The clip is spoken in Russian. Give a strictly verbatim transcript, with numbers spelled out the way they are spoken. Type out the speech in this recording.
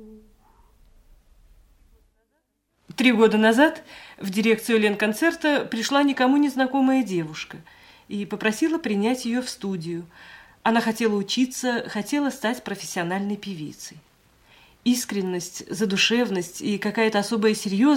Три года назад в дирекцию Ленконцерта пришла никому незнакомая девушка и попросила принять ее в студию. Она хотела учиться, хотела стать профессиональной певицей. Искренность, задушевность и какая-то особая серьезность